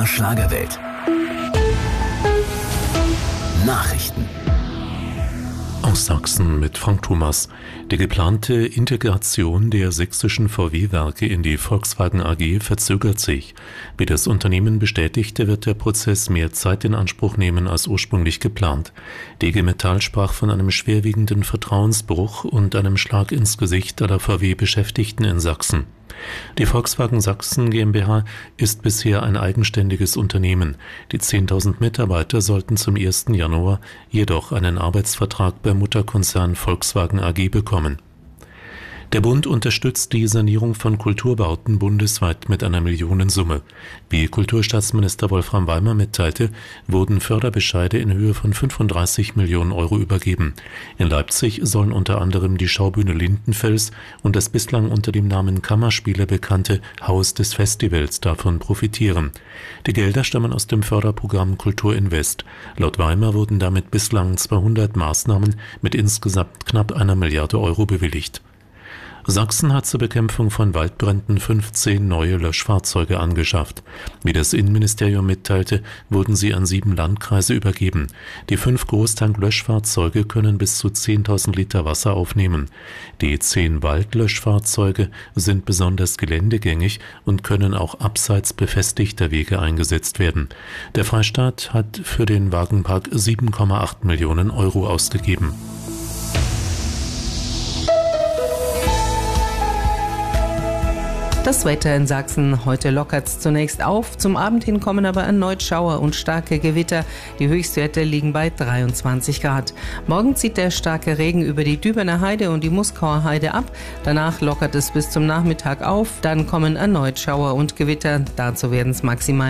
BR Schlagerwelt. Nachrichten. Aus Sachsen mit Frank Thomas. Die geplante Integration der sächsischen VW-Werke in die Volkswagen AG verzögert sich. Wie das Unternehmen bestätigte, wird der Prozess mehr Zeit in Anspruch nehmen als ursprünglich geplant. DG Metall sprach von einem schwerwiegenden Vertrauensbruch und einem Schlag ins Gesicht aller VW-Beschäftigten in Sachsen. Die Volkswagen Sachsen GmbH ist bisher ein eigenständiges Unternehmen. Die 10.000 Mitarbeiter sollten zum 1. Januar jedoch einen Arbeitsvertrag beim Mutterkonzern Volkswagen AG bekommen. Der Bund unterstützt die Sanierung von Kulturbauten bundesweit mit einer Millionensumme. Wie Kulturstaatsminister Wolfram Weimer mitteilte, wurden Förderbescheide in Höhe von 35 Millionen Euro übergeben. In Leipzig sollen unter anderem die Schaubühne Lindenfels und das bislang unter dem Namen Kammerspiele bekannte Haus des Festivals davon profitieren. Die Gelder stammen aus dem Förderprogramm Kultur Invest. Laut Weimer wurden damit bislang 200 Maßnahmen mit insgesamt knapp 1 Milliarde Euro bewilligt. Sachsen hat zur Bekämpfung von Waldbränden 15 neue Löschfahrzeuge angeschafft. Wie das Innenministerium mitteilte, wurden sie an 7 Landkreise übergeben. Die 5 Großtank-Löschfahrzeuge können bis zu 10.000 Liter Wasser aufnehmen. Die 10 Waldlöschfahrzeuge sind besonders geländegängig und können auch abseits befestigter Wege eingesetzt werden. Der Freistaat hat für den Wagenpark 7,8 Millionen Euro ausgegeben. Das Wetter in Sachsen. Heute lockert es zunächst auf. Zum Abend hin kommen aber erneut Schauer und starke Gewitter. Die Höchstwerte liegen bei 23 Grad. Morgen zieht der starke Regen über die Dübener Heide und die Muskauer Heide ab. Danach lockert es bis zum Nachmittag auf. Dann kommen erneut Schauer und Gewitter. Dazu werden es maximal